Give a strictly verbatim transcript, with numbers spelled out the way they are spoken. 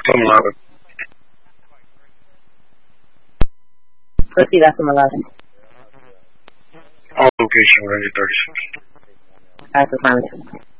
from eleven. Proceed after eleven. All location ready thirty-six. That's affirmative.